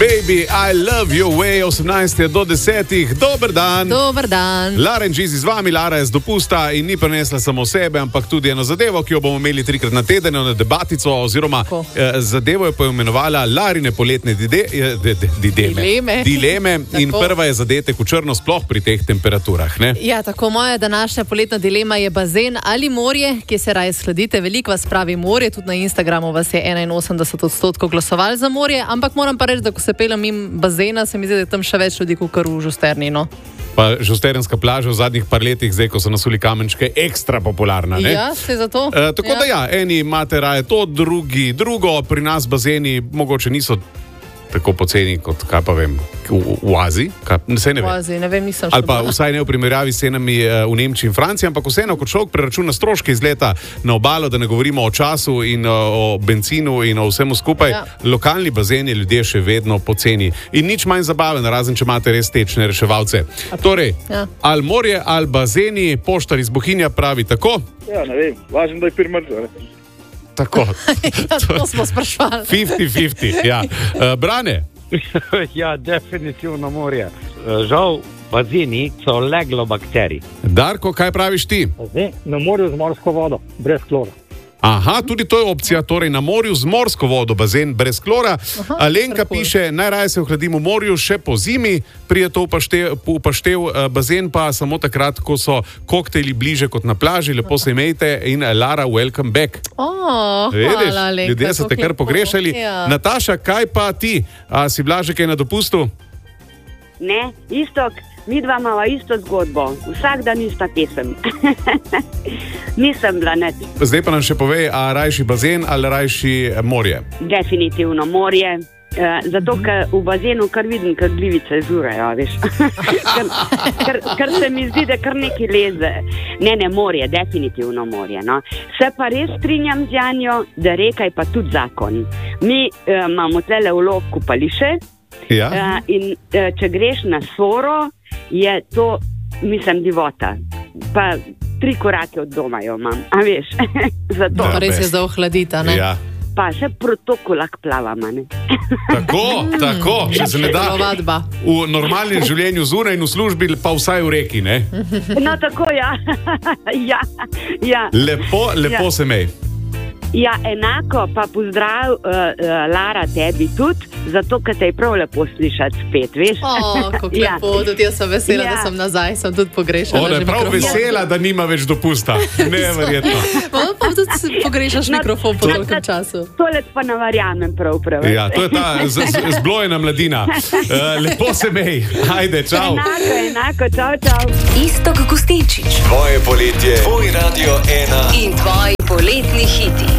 Baby, I love your way, 18 do 10. Dober dan. Dober dan. Lara in Gizi z vami, Lara je z dopusta in ni prinesla samo sebe, ampak tudi eno zadevo, ki jo bomo imeli 3-krat na teden, eno debatico, oziroma zadevo je poimenovala Larine poletne dileme in prva je zadetek v črno, sploh pri teh temperaturah. Ne? Ja, tako moja današnja poletna dilema je bazen ali morje, kje se raje shladite. Veliko vas pravi morje, tudi na Instagramu vas je 81% glasovali za morje, ampak moram pa reči, da ko se pelem mimo bazena, se mi zdi, da je tam še več ljudi kot v Žusterni. No? Pa Žusternska plaža v zadnjih par letih, zdaj, ko so nasuli kamenčke, ekstra popularna. Ne? Ja, se zato. Tako da ja, eni imate raje to, drugi drugo, pri nas bazeni mogoče niso tako poceni kot, kaj pa vem, v Aziji. Ne vem, nisem še ali pa vsaj ne v primerjavi s cenami v Nemčiji in Franciji, ampak vseeno, kot človek preračuna stroške iz leta na obalo, da ne govorimo o času in o benzinu in o vsemu skupaj, lokalni bazeni ljudje še vedno poceni. In nič manj zabaven, razen če imate res tečne reševalce. Torej, ali morje, ali bazeni, poštar iz Bohinja pravi tako? Ja, ne vem, važno, da je primrzo. Tako. Ja, to smo sprašvali. 50-50, ja. Brane? Ja, definitivno morje. Žal, bazeni so leglo bakterij. Darko, kaj praviš ti? Na morju z morsko vodo, brez klora. Aha, tudi to je opcija, torej na morju z morsko vodo, bazen brez klora. Alenka piše, najraje se ohladim v morju še po zimi, prije to upaštev, bazen pa samo takrat, ko so koktejli bliže kot na plaži, lepo se imejte in Lara, welcome back. Vidiš, Alenka, ljudje so te kar pogrešali. Ja. Nataša, kaj pa ti? A si Blaže kaj na dopustu? Ne, Istok, mi dva imava isto zgodbo. Vsak dan ista pesem. Nisem bila net. Zdaj pa nam še povej, a rajši bazen ali rajši morje? Definitivno morje. Zato, ker v bazenu kar vidim, kar glivice žurajo, veš. Ker se mi zdi, da kar nekaj leze. Ne, morje, definitivno morje. No. Se pa res strinjam z Janjo, da reka je pa tudi zakon. Mi imamo tlele ulov kupališče. Ja. In če greš na Soro, je to, mislim, divota. Pa 3 korake od doma jo imam, a veš. Zato. Pa res je za ohladita, ne? Ja. Pa še protokolak plavam, ne? Tako, če se ne da v normalnem življenju zunaj in v službi, pa vsaj v reki, ne? No, tako, ja. Ja. Lepo se mej. Ja, enako, pa pozdrav, Lara, tebi tudi, zato, ker te je prav lepo slišati spet, veš? Kako lepo, tudi jaz sem vesela, da sem nazaj, sem tudi pogrešala. Ona je prav vesela, da nima več dopusta. Neverjetno. Pa tudi pogrešaš mikrofon po tolkem času. Tole pa ne verjamem prav. Ja, to je ta zblojena mladina. Lepo se mej. Ajde, čau. Enako, čau. Iztok Gustinčič. Tvoje poletje, tvoj Radio 1 in tvoj